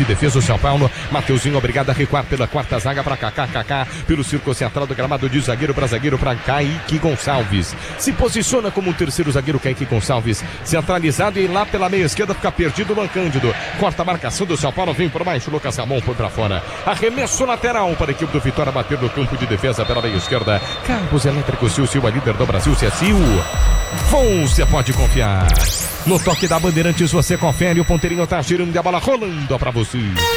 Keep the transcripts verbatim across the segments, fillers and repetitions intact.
que defesa o São Paulo. Mateuzinho obrigado a recuar pela quarta zaga para Kaká, Kaká pelo círculo central do gramado de zagueiro para zagueiro para Kaique Gonçalves. Se posiciona como um terceiro zagueiro Kaique Gonçalves, centralizado e lá pela meia esquerda fica perdido o Mancândido. Corta a marcação do São Paulo, vem por baixo, Lucas Ramon foi para fora. Arremesso lateral para a equipe do Vitória bater no campo de defesa pela meia esquerda. Carros Elétricos Sil, Sil, a líder do Brasil, se é Sil. Você pode confiar. No toque da Bandeirantes você confere, o ponteirinho tá girando e a bola rolando para você.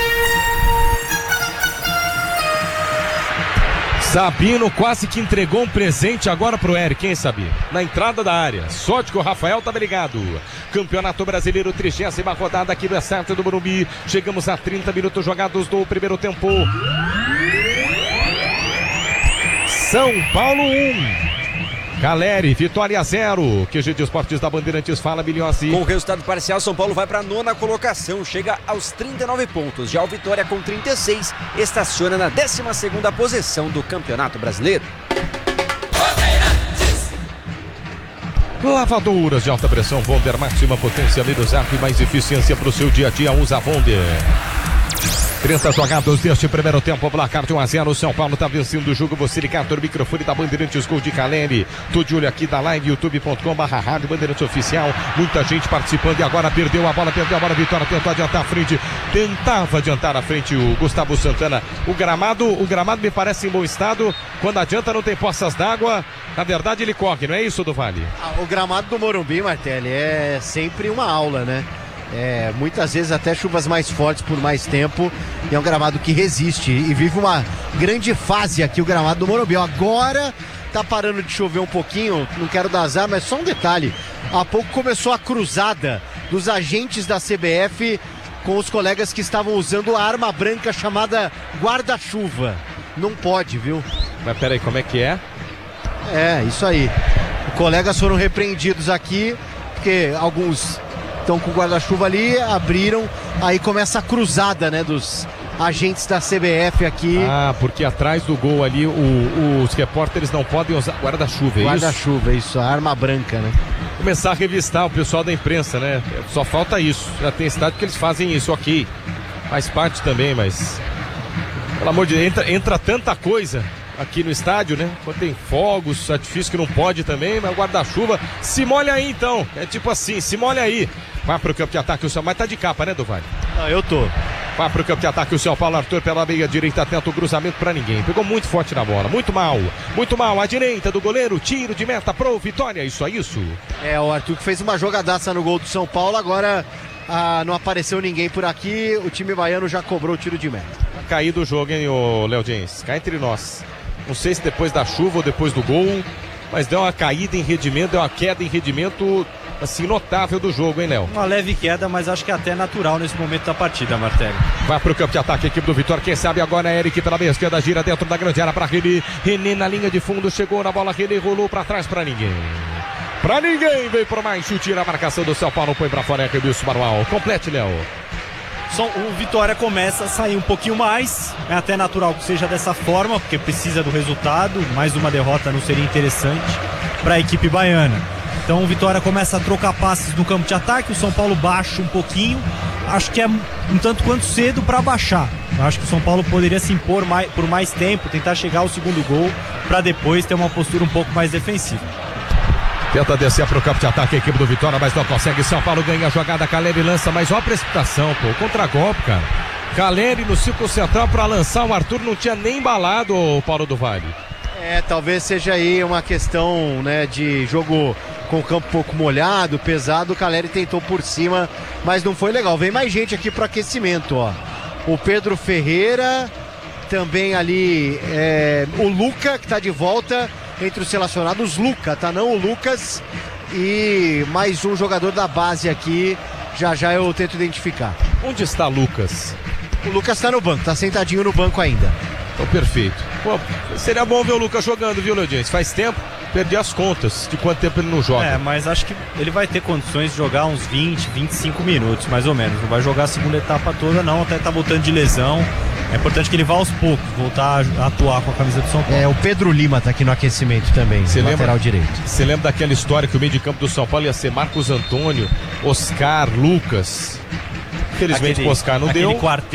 Sabino quase que entregou um presente agora pro Eric, hein, Sabino? Na entrada da área. Sorte que o Rafael tava ligado. Campeonato Brasileiro, trigésima rodada aqui no Estádio do Morumbi. Chegamos a trinta minutos jogados do primeiro tempo. São Paulo um. Caleri, Vitória zero. Q G de Esportes da Bandeirantes fala, Bilhossi. Com o resultado parcial, São Paulo vai para a nona colocação, chega aos trinta e nove pontos. Já o Vitória com trinta e seis estaciona na décima segunda posição do Campeonato Brasileiro. Lavadoras de alta pressão Wonder, máxima potência, menos ar e mais eficiência para o seu dia a dia. Usa Wonder. trinta jogados deste primeiro tempo, placar de um a zero, São Paulo está vencendo o jogo, você ligado no microfone da Bandeirantes, gol de Caleri, tô de olho aqui da live, youtube ponto com barra rádio Bandeirantes Oficial, muita gente participando e agora perdeu a bola, perdeu a bola, Vitória tentou adiantar a frente, tentava adiantar a frente o Gustavo Santana, o gramado, o gramado me parece em bom estado, quando adianta não tem poças d'água, na verdade ele corre, não é isso, do Vale? Ah, o gramado do Morumbi, Martelli, é sempre uma aula, né? É, muitas vezes até chuvas mais fortes por mais tempo, e é um gramado que resiste e vive uma grande fase aqui o gramado do Morumbi. Agora tá parando de chover um pouquinho, não quero dar azar, mas só um detalhe, há pouco começou a cruzada dos agentes da C B F com os colegas que estavam usando a arma branca chamada guarda-chuva. Não pode, viu? Mas peraí, como é que é? É, isso aí. Colegas foram repreendidos aqui, porque alguns estão com o guarda-chuva ali, abriram, aí começa a cruzada, né, dos agentes da C B F aqui. Ah, porque atrás do gol ali, o, o, os repórteres não podem usar guarda-chuva, é isso? Guarda-chuva, isso, a arma branca, né? Começar a revistar o pessoal da imprensa, né? Só falta isso. Já tem cidade que eles fazem isso aqui. Faz parte também, mas... Pelo amor de Deus, entra, entra tanta coisa aqui no estádio, né? Quando tem fogos, artifício que não pode também, mas o guarda-chuva, se molha aí então. É tipo assim, se molha aí. Vai pro campo de ataque o São Paulo, mas tá de capa, né, do Vale? Ah, eu tô. Vai pro campo de ataque o São Paulo, Arthur pela meia direita, atento o cruzamento pra ninguém. Pegou muito forte na bola, muito mal, muito mal. A direita do goleiro, tiro de meta pro Vitória, isso é isso. É, o Arthur que fez uma jogadaça no gol do São Paulo, agora ah, não apareceu ninguém por aqui, o time baiano já cobrou o tiro de meta. Tá caído o jogo, hein, o Léo James? Cá entre nós. Não sei se depois da chuva ou depois do gol, mas deu uma caída em rendimento, deu uma queda em rendimento, assim, notável do jogo, hein, Léo? Uma leve queda, mas acho que é até natural nesse momento da partida, Martelli. Vai pro campo de ataque a equipe do Vitória, quem sabe agora é Eric pela meia esquerda, gira dentro da grande área para René, René na linha de fundo, chegou na bola, René rolou para trás para ninguém. Pra ninguém, veio por mais, chute a marcação do São Paulo, põe pra fora, é Rebilson Manuel. Complete, Léo. O Vitória começa a sair um pouquinho mais, é até natural que seja dessa forma, porque precisa do resultado, mais uma derrota não seria interessante para a equipe baiana. Então o Vitória começa a trocar passes no campo de ataque, o São Paulo baixa um pouquinho, acho que é um tanto quanto cedo para baixar. Acho que o São Paulo poderia se impor mais, por mais tempo, tentar chegar ao segundo gol, para depois ter uma postura um pouco mais defensiva. Tenta descer pro campo de ataque a equipe do Vitória, mas não consegue. São Paulo ganha a jogada, Caleri lança, mas ó a precipitação, pô, contra-golpe, cara. Caleri no círculo central para lançar, o Arthur não tinha nem embalado, o Paulo do Vale. É, talvez seja aí uma questão, né, de jogo com o campo um pouco molhado, pesado, o Caleri tentou por cima, mas não foi legal. Vem mais gente aqui pro aquecimento, ó. O Pedro Ferreira, também ali é, o Luca, que tá de volta entre os relacionados, Luca, tá não? O Lucas e mais um jogador da base aqui, já já eu tento identificar. Onde está Lucas? O Lucas tá no banco, tá sentadinho no banco ainda. Então perfeito. Pô, seria bom ver o Lucas jogando, viu, Leodinho? Faz tempo, perdi as contas de quanto tempo ele não joga. É, mas acho que ele vai ter condições de jogar uns vinte, vinte e cinco minutos, mais ou menos. Não vai jogar a segunda etapa toda não, até tá voltando de lesão. É importante que ele vá aos poucos, voltar a atuar com a camisa do São Paulo. É, o Pedro Lima tá aqui no aquecimento também, cê lateral lembra, direito. Você lembra daquela história que o meio de campo do São Paulo ia ser Marcos Antônio, Oscar, Lucas? Infelizmente o Oscar não deu.